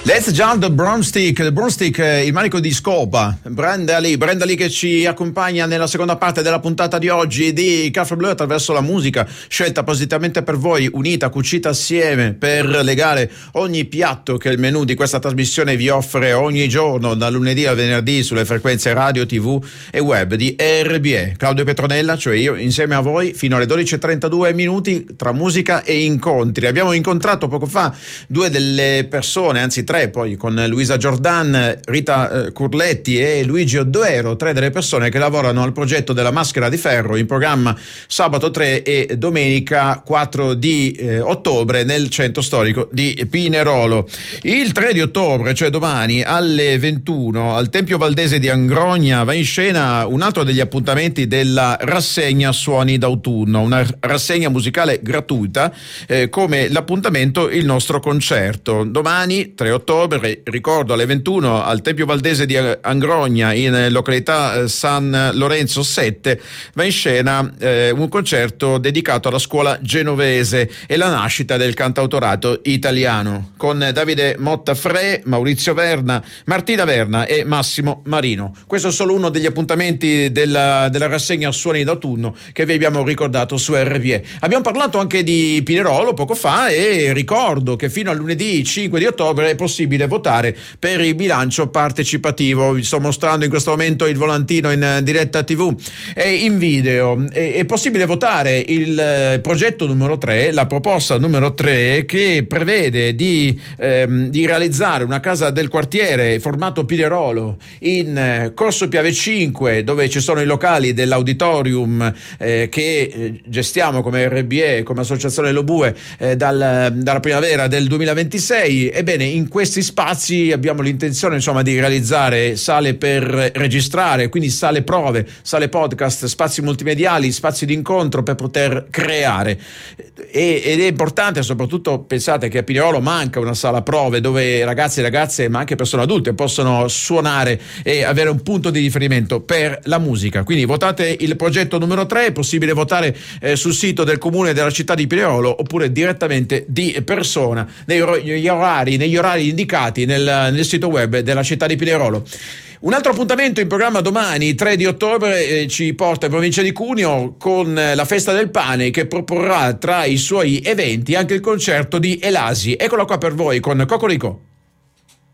Let's Jump the Broomstick, il manico di scopa, Brenda Lee che ci accompagna nella seconda parte della puntata di oggi di Caffè Blu attraverso la musica scelta appositamente per voi, unita, cucita assieme per legare ogni piatto che il menù di questa trasmissione vi offre ogni giorno, da lunedì al venerdì sulle frequenze radio, tv e web di RBE. Claudio Petronella, cioè io, insieme a voi fino alle 12:32 minuti tra musica e incontri. Abbiamo incontrato poco fa due delle persone, anzi tre, poi con Luisa Giordan, Rita Curletti e Luigi Oddoero, tre delle persone che lavorano al progetto della Maschera di Ferro, in programma sabato 3 e domenica 4 di ottobre nel centro storico di Pinerolo. Il 3 di ottobre, cioè domani alle 21, al Tempio Valdese di Angrogna va in scena un altro degli appuntamenti della rassegna Suoni d'autunno, una rassegna musicale gratuita, come l'appuntamento il nostro concerto. Domani 3 ottobre, ricordo, alle 21 al Tempio Valdese di Angrogna in località San Lorenzo 7 va in scena un concerto dedicato alla scuola genovese e la nascita del cantautorato italiano, con Davide Mottafre, Maurizio Verna, Martina Verna e Massimo Marino. Questo è solo uno degli appuntamenti della rassegna Suoni d'autunno che vi abbiamo ricordato su RBE. Abbiamo parlato anche di Pinerolo poco fa e ricordo che fino a lunedì 5 di ottobre è possibile votare per il bilancio partecipativo. Vi sto mostrando in questo momento il volantino in diretta TV e in video. È possibile votare il progetto numero 3, la proposta numero 3, che prevede di realizzare una casa del quartiere formato Pinerolo in Corso Piave 5, dove ci sono i locali dell'auditorium che gestiamo come RBE, come associazione Lobue dalla primavera del 2026. Ebbene, in questi spazi abbiamo l'intenzione, insomma, di realizzare sale per registrare, quindi sale prove, sale podcast, spazi multimediali, spazi di incontro per poter creare. Ed è importante, soprattutto pensate che a Pinerolo manca una sala prove dove ragazzi e ragazze, ma anche persone adulte, possono suonare e avere un punto di riferimento per la musica. Quindi votate il progetto numero 3, è possibile votare sul sito del comune della città di Pinerolo oppure direttamente di persona negli orari indicati nel sito web della città di Pinerolo. Un altro appuntamento in programma domani, 3 di ottobre, ci porta in provincia di Cuneo con la Festa del Pane, che proporrà tra i suoi eventi anche il concerto di Elasi. Eccolo qua per voi con Cocorico.